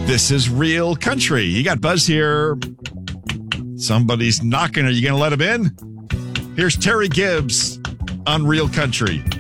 This is Real Country. You got Buzz here. Somebody's knocking. Are you going to let him in? Here's Terry Gibbs on Real Country.